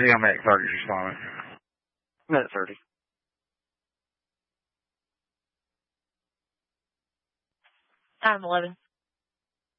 he gonna make 30's respondent? Minute 30. Item 11.